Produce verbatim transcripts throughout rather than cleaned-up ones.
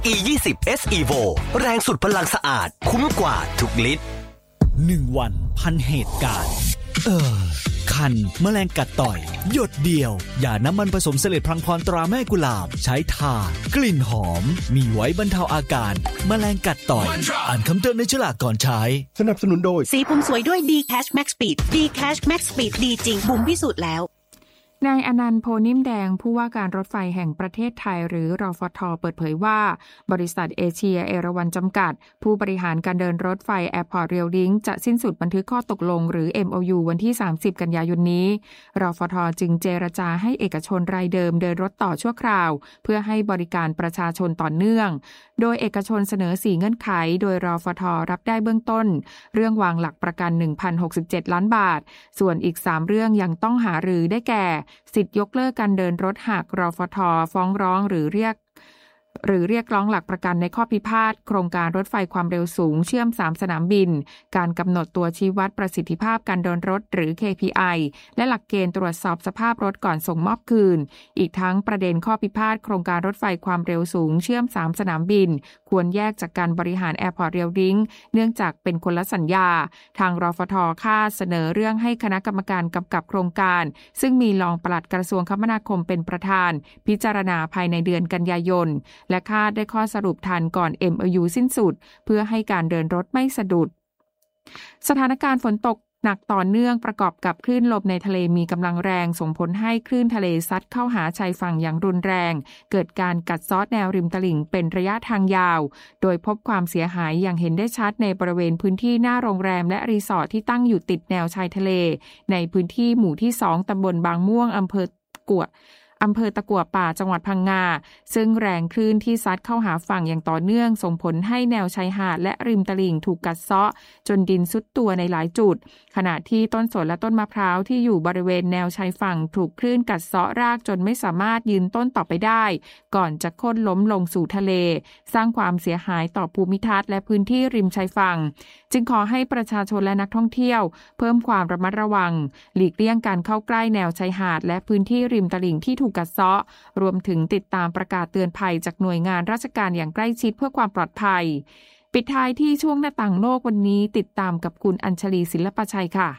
อี ยี่สิบ เอส Evo แรงสุดพลังสะอาดคุ้มกว่าทุกลิตรหนึ่งวันพันเหตุการณ์เออคันแมลงกัดต่อยหยดเดียวยาน้ำมันผสมเสลดพลังพรตราแม่กุหลาบใช้ทากลิ่นหอมมีไว้บรรเทาอาการแมลงกัดต่อยอ่านคำเตือนในฉลากก่อนใช้สนับสนุนโดยสีผมสวยด้วย D-Cash Max Speed D-Cash Max Speed ดีจริงบุ๋มพิสูจน์แล้วนายอนันต์ โพนิ่มแดงผู้ว่าการรถไฟแห่งประเทศไทยหรือรฟท.เปิดเผยว่าบริษัทเอเชียเอราวัณจำกัดผู้บริหารการเดินรถไฟ Airport Rail Link จะสิ้นสุดบันทึกข้อตกลงหรือ เอ็ม โอ ยู วันที่สามสิบกันยายนนี้รฟท.จึงเจรจาให้เอกชนรายเดิมเดินรถต่อชั่วคราวเพื่อให้บริการประชาชนต่อเนื่องโดยเอกชนเสนอสี่เงื่อนไขโดยรฟท.รับได้เบื้องต้นเรื่องวางหลักประกัน หนึ่งพันหกสิบเจ็ด ล้านบาทส่วนอีกสามเรื่องยังต้องหารือได้แก่สิทธิยกเลิกการเดินรถหากรฟท.ฟ้องร้องหรือเรียกหรือเรียกร้องหลักประกันในข้อพิพาทโครงการรถไฟความเร็วสูงเชื่อมสามสนามบินการกำหนดตัวชี้วัดประสิทธิภาพการเดินรถหรือ เค พี ไอ และหลักเกณฑ์ตรวจสอบสภาพรถก่อนส่งมอบคืนอีกทั้งประเด็นข้อพิพาทโครงการรถไฟความเร็วสูงเชื่อมสามสนามบินควรแยกจากการบริหาร Airport Rail Link เนื่องจากเป็นคนละสัญญาทางรฟท.คาดเสนอเรื่องให้คณะกรรมการกำกับโครงการซึ่งมีรองปลัดกระทรวงคมนาคมเป็นประธานพิจารณาภายในเดือนกันยายนและคาดได้ข้อสรุปทันก่อน เอ็ม โอ ยู สิ้นสุดเพื่อให้การเดินรถไม่สะดุดสถานการณ์ฝนตกหนักต่อเนื่องประกอบกับคลื่นลมในทะเลมีกำลังแรงส่งผลให้คลื่นทะเลซัดเข้าหาชายฝั่งอย่างรุนแรงเกิดการกัดเซาะแนวริมตลิ่งเป็นระยะทางยาวโดยพบความเสียหายอย่างเห็นได้ชัดในบริเวณพื้นที่หน้าโรงแรมและรีสอร์ทที่ตั้งอยู่ติดแนวชายทะเลในพื้นที่หมู่ที่สองตำบลบางม่วงอำเภอกัวอำเภอตะกั่วป่าจังหวัดพังงาซึ่งแรงคลื่นที่ซัดเข้าหาฝั่งอย่างต่อเนื่องส่งผลให้แนวชายหาดและริมตลิ่งถูกกัดเซาะจนดินซุดตัวในหลายจุดขณะที่ต้นสนและต้นมะพร้าวที่อยู่บริเวณแนวชายฝั่งถูกคลื่นกัดเซาะรากจนไม่สามารถยืนต้นต่อไปได้ก่อนจะโค่นล้มลงสู่ทะเลสร้างความเสียหายต่อภูมิทัศน์และพื้นที่ริมชายฝั่งจึงขอให้ประชาชนและนักท่องเที่ยวเพิ่มความระมัดระวังหลีกเลี่ยงการเข้าใกล้แนวชายหาดและพื้นที่ริมตลิ่งที่ถูกกัดเซาะรวมถึงติดตามประกาศเตือนภัยจากหน่วยงานราชการอย่างใกล้ชิดเพื่อความปลอดภัยปิดท้ายที่ช่วงหน้าต่างโลกวันนี้ติดตามกับคุณอัญชลีศิลปชัยค่ะ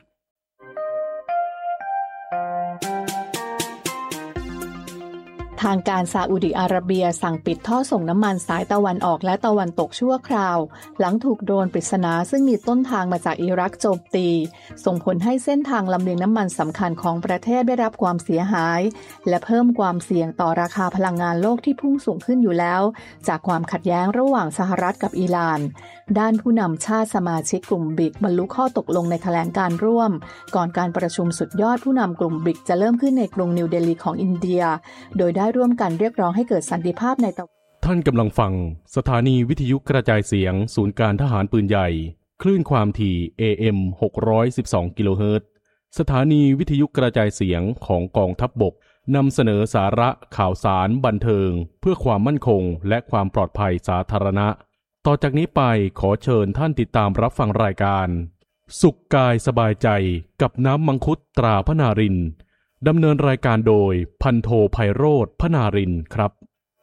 ทางการซาอุดิอาระเบียสั่งปิดท่อส่งน้ำมันสายตะวันออกและตะวันตกชั่วคราวหลังถูกโดรนปริศนาซึ่งมีต้นทางมาจากอิรักโจมตีส่งผลให้เส้นทางลำเลียงน้ำมันสำคัญของประเทศได้รับความเสียหายและเพิ่มความเสี่ยงต่อราคาพลังงานโลกที่พุ่งสูงขึ้นอยู่แล้วจากความขัดแย้งระหว่างสหรัฐกับอิหร่านด้านผู้นำชาติสมาชิกกลุ่มบิกบรรลุข้อตกลงในแถลงการร่วมก่อนการประชุมสุดยอดผู้นำกลุ่มบิกจะเริ่มขึ้นในกรุงนิวเดลีของอินเดียโดยได้ร่วมกันเรียกร้องให้เกิดสันติภาพในตะวันท่านกำลังฟังสถานีวิทยุกระจายเสียงศูนย์การทหารปืนใหญ่คลื่นความถี่ เอ เอ็ม หกร้อยสิบสอง กิโลเฮิรตซ์สถานีวิทยุกระจายเสียงของกองทัพบกนำเสนอสาระข่าวสารบันเทิงเพื่อความมั่นคงและความปลอดภัยสาธารณะต่อจากนี้ไปขอเชิญท่านติดตามรับฟังรายการสุขกายสบายใจกับน้ำมังคุดตราพนารินดำเนินรายการโดยพันโทไพโรจน์พนารินครับ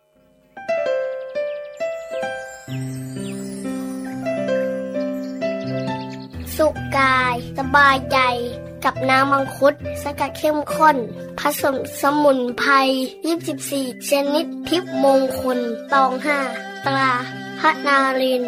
สุขกายสบายใจกับน้ำมังคุดสกัดเข้มข้นผสมสมุนไพรยี่สิบสี่ชนิดทิพย์มงคลตองห้าตราพนาริน